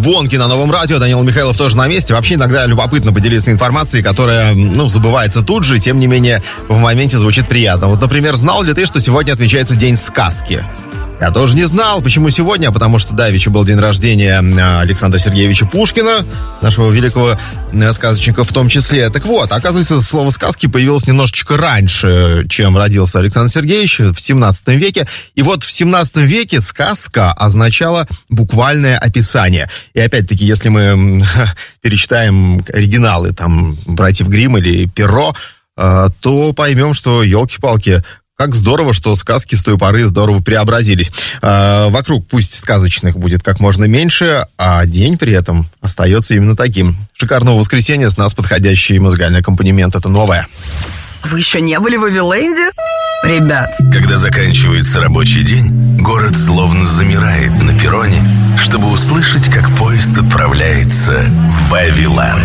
гонки на Новом радио. Данил Михайлов тоже на месте. Вообще иногда любопытно поделиться информацией, которая, забывается тут же, тем не менее в моменте звучит приятно. Вот, например, знал ли ты, что сегодня отмечается День сказки? Я тоже не знал. Почему сегодня? Потому что давеча был день рождения Александра Сергеевича Пушкина, нашего великого сказочника в том числе. Так вот, оказывается, слово «сказки» появилось немножечко раньше, чем родился Александр Сергеевич, в 17 веке. И вот в 17 веке сказка означала буквальное описание. И опять-таки, если мы перечитаем оригиналы, там, братьев Гримм или Перро, то поймем, что, елки-палки, как здорово, что сказки с той поры здорово преобразились. Вокруг пусть сказочных будет как можно меньше, а день при этом остается именно таким. Шикарного воскресенья, с нас подходящий музыкальный аккомпанемент. Это новое. Вы еще не были в Вавиленде? Ребят. Когда заканчивается рабочий день, город словно замирает на перроне, чтобы услышать, как поезд отправляется в Вавиланд.